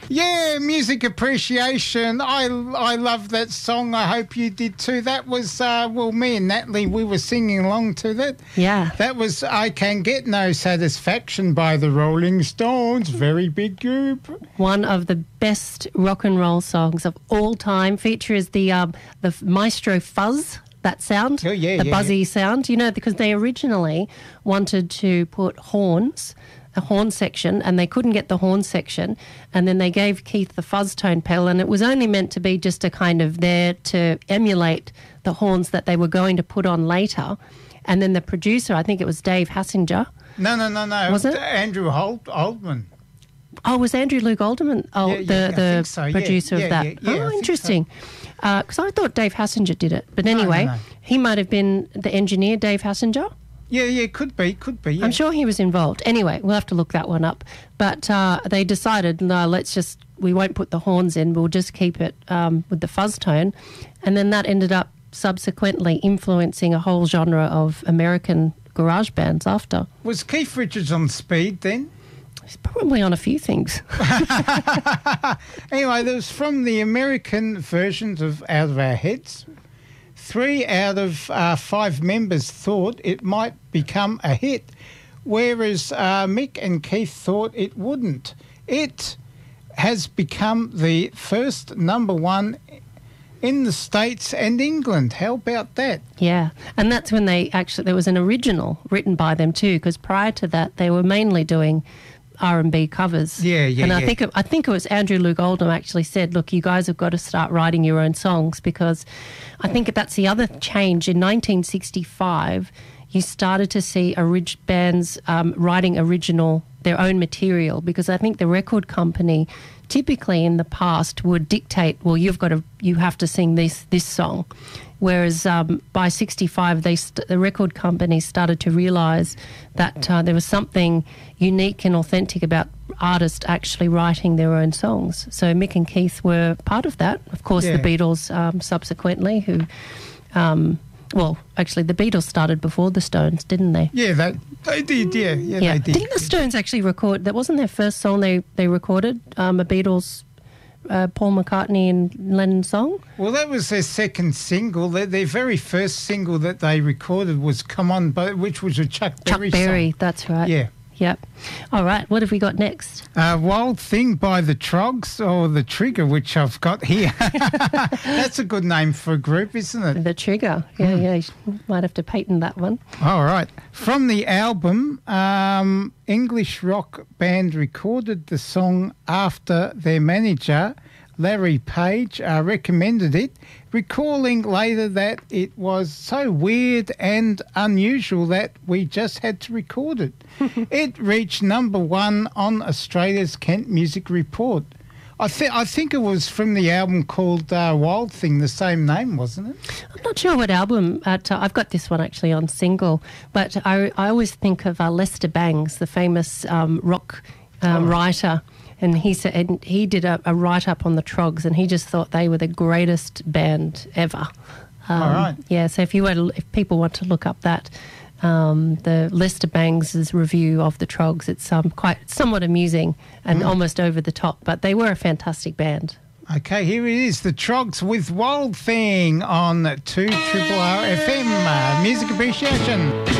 Yeah, music appreciation. I love that song. I hope you did too. That was, me and Natalie, we were singing along to that. Yeah. That was I Can Get No Satisfaction by the Rolling Stones. Very big group. One of the best rock and roll songs of all time. Features the maestro fuzz, that sound, the buzzy sound, because they originally wanted to put horns, a horn section, and they couldn't get the horn section, and then they gave Keith the fuzz tone pedal, and it was only meant to be just a kind of there to emulate the horns that they were going to put on later. And then the producer, I think it was Dave Hassinger. No. Was it? Andrew Oldman. Oh, was Andrew Luke Alderman the producer of that? Yeah, interesting. Because I thought Dave Hassinger did it. But anyway, No. he might have been the engineer, Dave Hassinger. Yeah, could be. Yeah. I'm sure he was involved. Anyway, we'll have to look that one up. But they decided, no, we won't put the horns in, we'll just keep it with the fuzz tone. And then that ended up subsequently influencing a whole genre of American garage bands after. Was Keith Richards on Speed then? He's probably on a few things. Anyway, there was from the American versions of Out of Our Heads. 3 out of 5 members thought it might become a hit, whereas Mick and Keith thought it wouldn't. It has become the first number 1 in the States and England. How about that? Yeah, and that's when there was an original written by them too, because prior to that they were mainly doing R&B covers. Yeah. And I think it was Andrew Luke Oldham actually said, look, you guys have got to start writing your own songs, because I think that's the other change. In 1965, you started to see bands writing their own material, because I think the record company typically in the past would dictate, well, you have to sing this song. Whereas by 65, the record company started to realise that there was something unique and authentic about artists actually writing their own songs. So Mick and Keith were part of that. Of course, the Beatles subsequently, who... actually, the Beatles started before the Stones, didn't they? Yeah, they did, yeah, they did. Didn't the Stones actually record... That wasn't their first song they recorded, a Beatles... Paul McCartney and Lennon song? Well, that was their second single. Their very first single that they recorded was Come On, which was a Chuck Berry song. That's right. Yeah. Yep. All right, what have we got next? Wild Thing by the Trogs, or The Trigger, which I've got here. That's a good name for a group, isn't it? The Trigger. Yeah, you might have to patent that one. All right. From the album, English rock band recorded the song after their manager, Larry Page, recommended it, recalling later that it was so weird and unusual that we just had to record it. It reached number 1 on Australia's Kent Music Report. I think it was from the album called Wild Thing, the same name, wasn't it? I'm not sure what album. I've got this one actually on single, but I always think of Lester Bangs, the famous rock writer. And he did a write-up on the Trogs, and he just thought they were the greatest band ever. All right. Yeah, so if people want to look up that, the Lester Bangs' review of the Trogs, it's somewhat amusing and almost over the top, but they were a fantastic band. Okay, here it is, the Trogs with Wild Thing on 2RRR FM, Music Appreciation.